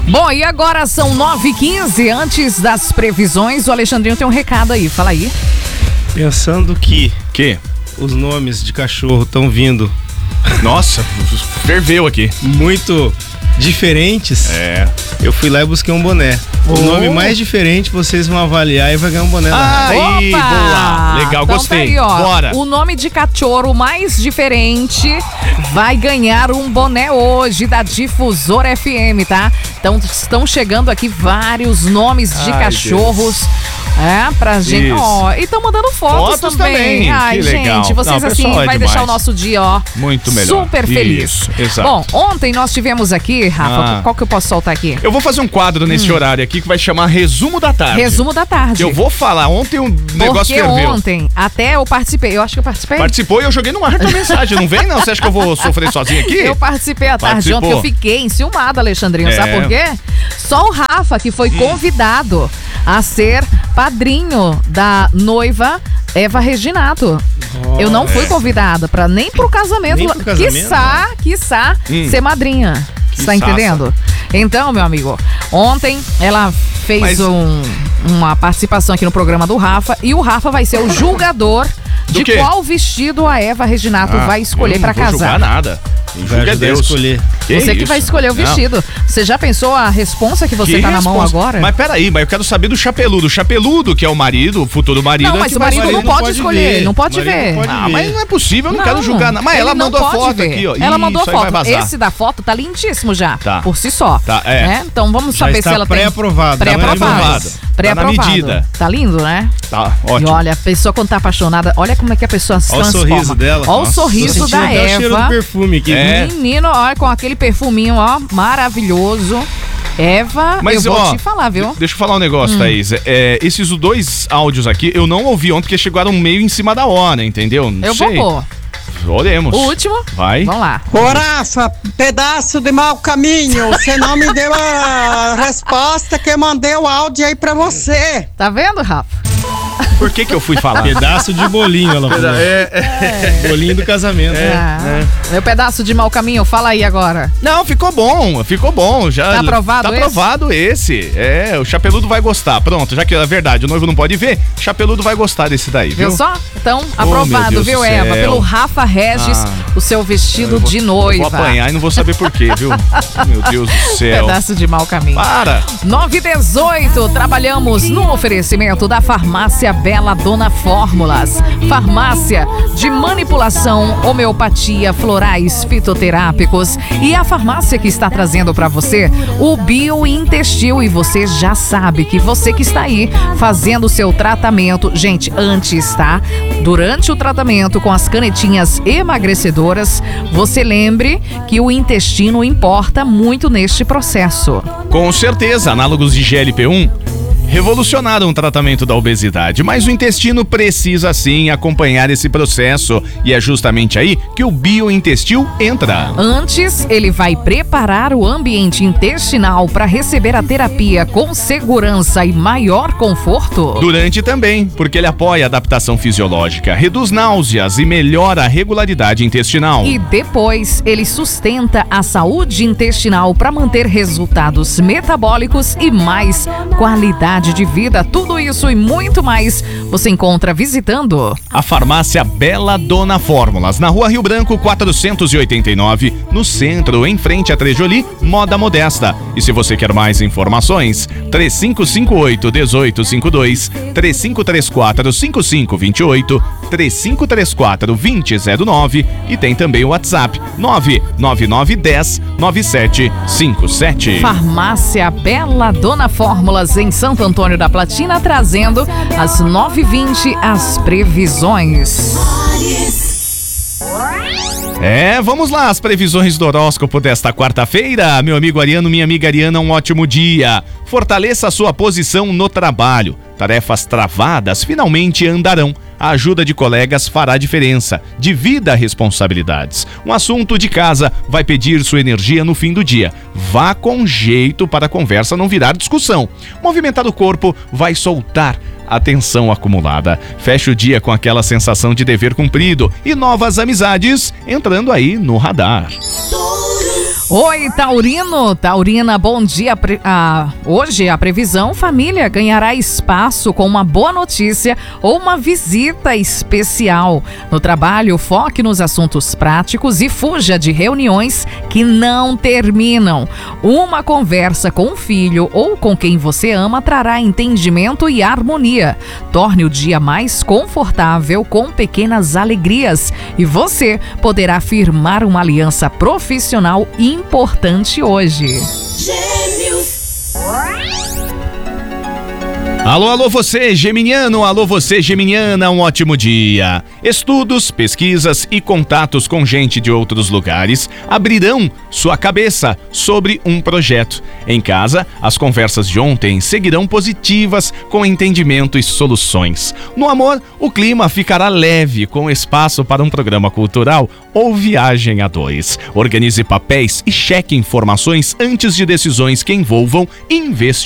Bom, e agora são 9h15, antes das previsões, o Alexandrinho tem um recado aí, fala aí. Pensando que os nomes de cachorro estão vindo... Nossa, ferveu aqui. Muito diferentes. Eu fui lá e busquei um boné. O nome mais diferente vocês vão avaliar e vai ganhar um boné da rádio. Aí, boa. Legal, então gostei. Tá aí, ó, bora. O nome de cachorro mais diferente vai ganhar um boné hoje da Difusora FM, tá? Então estão chegando aqui vários nomes de cachorros. Deus. Pra gente, ó, e estão mandando fotos também. Ai, que gente, legal. vocês assim vai deixar o nosso dia, ó, muito melhor. Super feliz. Isso, exato. Bom, ontem nós tivemos aqui, Rafa, qual que eu posso soltar aqui? Eu vou fazer um quadro nesse horário aqui que vai chamar Resumo da Tarde. Resumo da Tarde. Eu vou falar, ontem um negócio ferveu. Porque ontem, até eu participei, eu acho que eu participei. Participou e eu joguei no ar tua mensagem, não vem não? Você acha que eu vou sofrer sozinho aqui? Eu participei à tarde ontem, eu fiquei enciumada, Alexandrinho, sabe por quê? Só o Rafa que foi convidado a ser padrinho da noiva Eva Reginato. Eu não fui convidada nem pro casamento, quiçá ser madrinha. Você tá entendendo? Então, meu amigo, ontem ela fez uma participação aqui no programa do Rafa e o Rafa vai ser o julgador de qual vestido a Eva Reginato vai escolher pra casar. Não vou julgar nada. Vai Deus escolher. Você que vai escolher o vestido. Você já pensou a responsa que você tá na mão agora? Mas peraí, eu quero saber do Chapeludo. O Chapeludo, que é o marido, o futuro marido. Não, mas o marido não pode escolher, não pode ver. Mas não é possível, eu não quero julgar nada. Mas ela mandou a foto aqui, ó. Ela mandou a foto. Esse da foto tá lindíssimo já, por si só. Tá, Então vamos saber se ela tem... Pré-aprovado. Pré-aprovado. Tá na medida. Tá lindo, né? Tá, ótimo. E olha, a pessoa quando tá apaixonada, olha como é que a pessoa se transforma. Olha o sorriso dela. Olha o sorriso da Eva. O cheiro do perfume aqui. Menino, olha, com aquele perfuminho, ó, maravilhoso. Eva, mas, eu vou te falar, viu? Deixa eu falar um negócio, Thaís. Esses dois áudios aqui, eu não ouvi ontem, porque chegaram meio em cima da hora, entendeu? Não sei. Vou pôr. Oremos. O último? Vai. Vamos lá. Ô, Rafa, pedaço de mau caminho. Você não me deu a resposta que eu mandei o áudio aí pra você. Tá vendo, Rafa? Por que eu fui falar? Pedaço de bolinho, ela falou. Bolinho do casamento. Meu pedaço de mau caminho, fala aí agora. Não, ficou bom. Já tá aprovado esse? Tá aprovado esse. O Chapeludo vai gostar. Pronto, já que é verdade, o noivo não pode ver, o Chapeludo vai gostar desse daí, viu? Viu só? Então, aprovado, viu, Eva? Pelo Rafa Regis, o seu vestido de noiva. Vou apanhar e não vou saber por quê, viu? Meu Deus do céu. Pedaço de mau caminho. Para! 9h18, trabalhamos no oferecimento da Farmácia Bela Dona Fórmulas. Farmácia de manipulação, homeopatia, florais, fitoterápicos. E a farmácia que está trazendo para você o Biointestil. E você já sabe que você que está aí fazendo o seu tratamento, gente, antes, tá? Durante o tratamento com as canetinhas emagrecedoras, você lembre que o intestino importa muito neste processo. Com certeza, análogos de GLP-1 revolucionaram o tratamento da obesidade, mas o intestino precisa sim acompanhar esse processo e é justamente aí que o Biointestil entra. Antes, ele vai preparar o ambiente intestinal para receber a terapia com segurança e maior conforto. Durante também, porque ele apoia a adaptação fisiológica, reduz náuseas e melhora a regularidade intestinal. E depois, ele sustenta a saúde intestinal para manter resultados metabólicos e mais qualidade de vida. Tudo isso e muito mais você encontra visitando a Farmácia Bela Dona Fórmulas, na Rua Rio Branco 489, no centro, em frente a Trejoli, Moda Modesta. E se você quer mais informações, 3558-1852, 3534-5528, 3534-2009 e tem também o WhatsApp 99910-9757. Farmácia Bela Dona Fórmulas em Santo Antônio da Platina, trazendo às 9h20 as previsões. Vamos lá, as previsões do horóscopo desta quarta-feira. Meu amigo Ariano, minha amiga Ariana, um ótimo dia. Fortaleça a sua posição no trabalho. Tarefas travadas finalmente andarão. A ajuda de colegas fará diferença. Divida responsabilidades. Um assunto de casa vai pedir sua energia no fim do dia. Vá com jeito para a conversa não virar discussão. Movimentar o corpo vai soltar a tensão acumulada. Feche o dia com aquela sensação de dever cumprido e novas amizades entrando aí no radar. Oi, Taurino, Taurina, bom dia. Hoje a previsão família ganhará espaço com uma boa notícia ou uma visita especial. No trabalho, foque nos assuntos práticos e fuja de reuniões que não terminam. Uma conversa com o filho ou com quem você ama trará entendimento e harmonia. Torne o dia mais confortável com pequenas alegrias e você poderá firmar uma aliança profissional importante hoje. Gêmeos. Alô, você, geminiano, alô, você, geminiana, um ótimo dia. Estudos, pesquisas e contatos com gente de outros lugares abrirão sua cabeça sobre um projeto. Em casa, as conversas de ontem seguirão positivas com entendimento e soluções. No amor, o clima ficará leve com espaço para um programa cultural ou viagem a dois. Organize papéis e cheque informações antes de decisões que envolvam investimento.